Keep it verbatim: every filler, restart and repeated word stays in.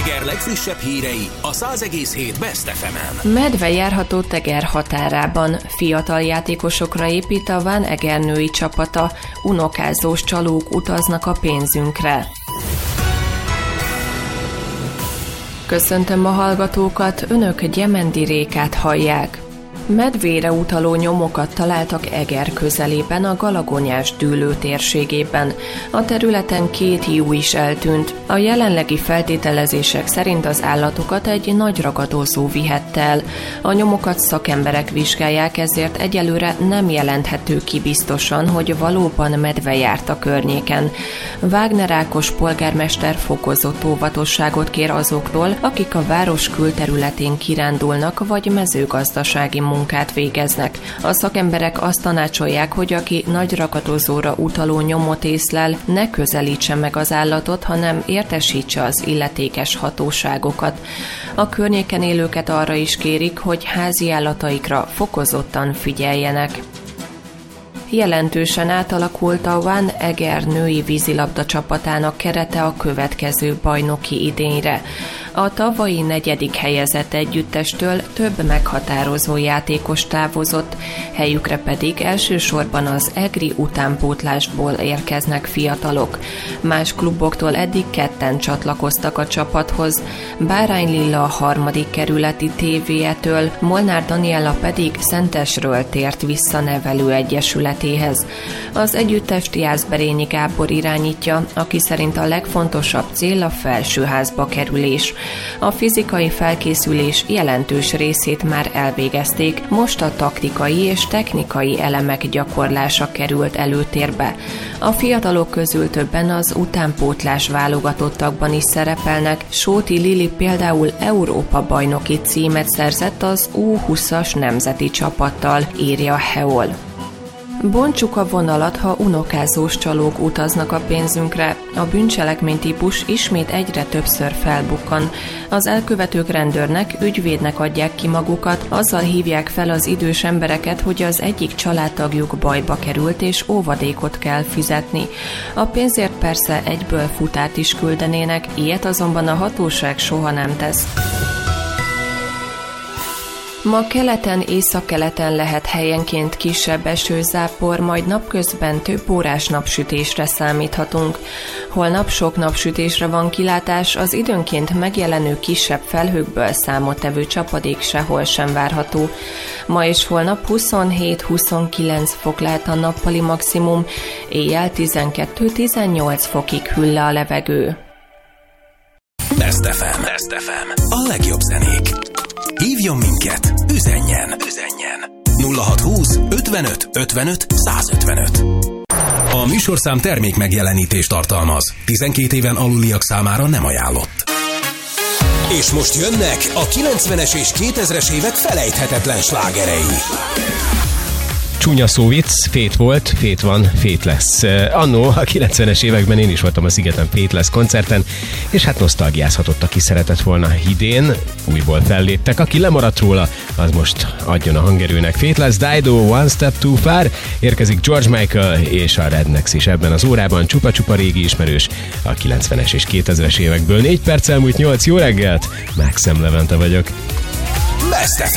Eger legfrissebb hírei a száz egész hét Best ef emen. Medve járható Eger határában. Fiatal játékosokra épít a Ván Eger női csapata. Unokázós csalók utaznak a pénzünkre. Köszöntöm a hallgatókat, önök Gyemendi Rékát hallják. Medvére utaló nyomokat találtak Eger közelében, a Galagonyás dűlő térségében. A területen két hiú is eltűnt. A jelenlegi feltételezések szerint az állatokat egy nagy ragadozó vihette el. A nyomokat szakemberek vizsgálják, ezért egyelőre nem jelenthető ki biztosan, hogy valóban medve járt a környéken. Wagner Ákos polgármester fokozott óvatosságot kér azoktól, akik a város külterületén kirándulnak vagy mezőgazdasági munkát végeznek. A szakemberek azt tanácsolják, hogy aki nagy ragadozóra utaló nyomot észlel, ne közelítse meg az állatot, hanem értesítse az illetékes hatóságokat. A környéken élőket arra is kérik, hogy házi állataikra fokozottan figyeljenek. Jelentősen átalakult a Ván Eger női vízilabda csapatának kerete a következő bajnoki idényre. A tavalyi negyedik helyezett együttestől több meghatározó játékos távozott, helyükre pedig elsősorban az egri utánpótlásból érkeznek fiatalok. Más kluboktól eddig ketten csatlakoztak a csapathoz, Bárány Lilla a harmadik kerületi té vé-től, Molnár Daniella pedig Szentesről tért vissza nevelőegyesületéhez. Az együttest Jászberényi Gábor irányítja, aki szerint a legfontosabb cél a felsőházba kerülés. A fizikai felkészülés jelentős részét már elvégezték, most a taktikai és technikai elemek gyakorlása került előtérbe. A fiatalok közül többen az utánpótlás válogatottakban is szerepelnek, Sóti Lili például Európa-bajnoki címet szerzett az U húszas nemzeti csapattal, írja Heol. Bontsuk a vonalat, ha unokázós csalók utaznak a pénzünkre. A bűncselekmény típus ismét egyre többször felbukkan. Az elkövetők rendőrnek, ügyvédnek adják ki magukat, azzal hívják fel az idős embereket, hogy az egyik családtagjuk bajba került és óvadékot kell fizetni. A pénzért persze egyből futárt is küldenének, ilyet azonban a hatóság soha nem tesz. Ma keleten, északkeleten lehet helyenként kisebb esőzápor, majd napközben több órás napsütésre számíthatunk. Holnap sok napsütésre van kilátás, az időnként megjelenő kisebb felhőkből számottevő csapadék sehol sem várható. Ma és holnap huszonhét-huszonkilenc fok lehet a nappali maximum, éjjel tizenkettő-tizennyolc fokig hűl le a levegő. Best ef em. Best ef em. A legjobb zenék. Hívjon minket, üzenjen, üzenjen. nulla hat húsz ötvenöt ötvenöt százötvenöt. A műsorszám termék megjelenítést tartalmaz. tizenkét éven aluliak számára nem ajánlott. És most jönnek a kilencvenes és kétezres évek felejthetetlen slágerei. Csúnya szóvic, fét volt, fét van, fét lesz. Annó a kilencvenes években én is voltam a Szigeten Fét lesz koncerten, és hát nosztalgiázhatott, aki szeretett volna idén, újból felléptek. Aki lemaradt róla, az most adjon a hangerőnek. Fét lesz, Dido, One Step Too Far, érkezik George Michael és a Rednecks is ebben az órában. Csupa-csupa régi ismerős a kilencvenes és kétezres évekből. Négy perc elmúlt nyolc, jó reggelt, Maxem Levente vagyok. Best ef